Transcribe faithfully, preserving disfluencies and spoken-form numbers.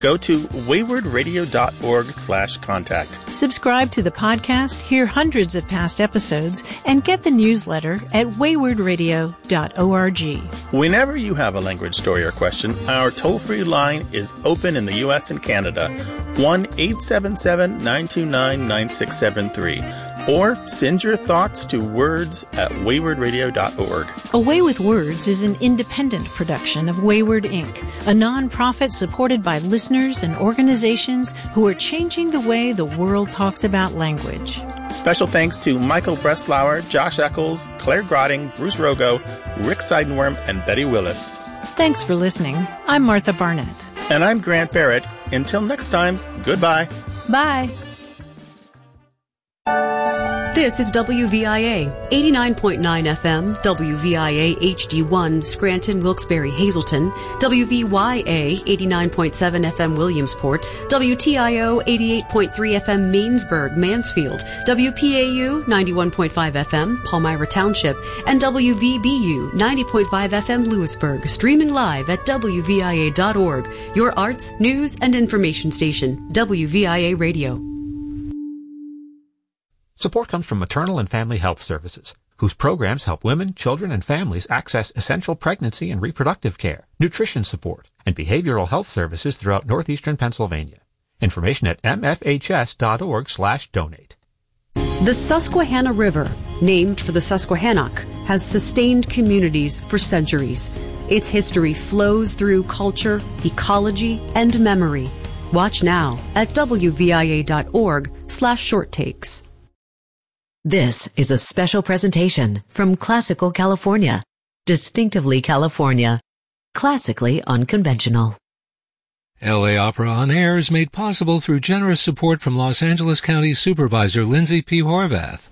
Go to wayward radio dot org slash contact. Subscribe to the podcast, hear hundreds of past episodes, and get the newsletter at wayward radio dot org. Whenever you have a language story or question, our toll-free line is open in the U S and Canada, one eight seven seven, nine two nine, nine six seven three. Or send your thoughts to words at wayward radio dot org. A Way with Words is an independent production of Wayward Incorporated, a non-profit supported by listeners and organizations who are changing the way the world talks about language. Special thanks to Michael Breslauer, Josh Eccles, Claire Grotting, Bruce Rogo, Rick Seidenworm, and Betty Willis. Thanks for listening. I'm Martha Barnett. And I'm Grant Barrett. Until next time, goodbye. Bye. This is W V I A, eighty-nine point nine F M, W V I A H D one, Scranton, Wilkes-Barre, Hazleton, W V Y A, eighty-nine point seven F M, Williamsport, W T I O, eighty-eight point three F M, Mainsburg, Mansfield, W P A U, ninety-one point five F M, Palmyra Township, and W V B U, ninety point five F M, Lewisburg, streaming live at W V I A dot org, your arts, news, and information station, W V I A Radio. Support comes from Maternal and Family Health Services, whose programs help women, children, and families access essential pregnancy and reproductive care, nutrition support, and behavioral health services throughout northeastern Pennsylvania. Information at m f h s dot org slash donate. The Susquehanna River, named for the Susquehannock, has sustained communities for centuries. Its history flows through culture, ecology, and memory. Watch now at w v i a dot org slash short takes. This is a special presentation from Classical California. Distinctively California. Classically unconventional. L A Opera On Air is made possible through generous support from Los Angeles County Supervisor Lindsay P. Horvath.